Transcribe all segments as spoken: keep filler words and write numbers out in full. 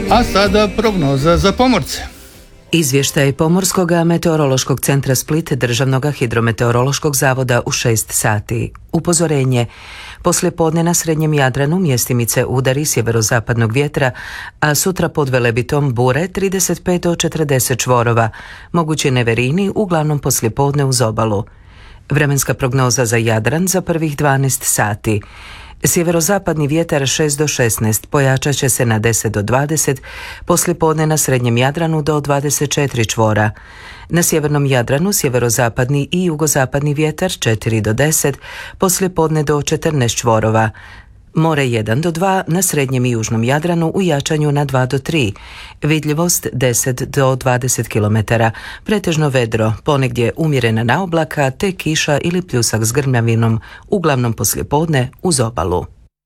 A sada prognoza za pomorce. Izvještaj Pomorskog meteorološkog centra Split Državnog hidrometeorološkog zavoda u šest sati. Upozorenje. Poslijepodne na srednjem Jadranu mjestimice udari sjeverozapadnog vjetra, a sutra pod Velebitom bure trideset pet do četrdeset čvorova, mogući neverini uglavnom poslijepodne uz obalu. Vremenska prognoza za Jadran za prvih dvanaest sati. Sjeverozapadni vjetar šest do šesnaest, pojačat će se na deset do dvadeset, poslijepodne na srednjem Jadranu do dvadeset četiri čvora. Na sjevernom Jadranu sjeverozapadni i jugozapadni vjetar četiri do deset, poslijepodne do četrnaest čvorova. More jedan do dva, na srednjem i južnom Jadranu u jačanju na dva do tri. Vidljivost deset do dvadeset kilometara, pretežno vedro, ponegdje umjerena naoblaka te kiša ili pljusak s grmljavinom, uglavnom poslijepodne uz obalu.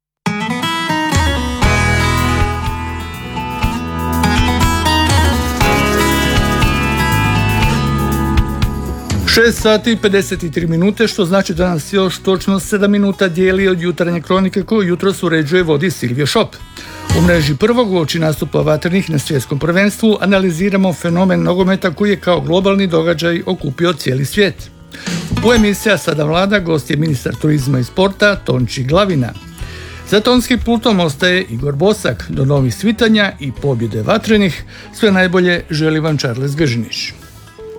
šest sati i pedeset tri minute, što znači da nas još točno sedam minuta dijeli od jutarnje kronike koju jutros uređuje vodi Silvio Šop. U mreži prvog uoči nastupa vatrenih na svjetskom prvenstvu analiziramo fenomen nogometa koji je kao globalni događaj okupio cijeli svijet. U emisiji Sada Vlada gost je ministar turizma i sporta Tonči Glavina. Za tonskim pultom ostaje Igor Bosak. Do novih svitanja i pobjede vatrenih sve najbolje želi vam Charles Gržinić.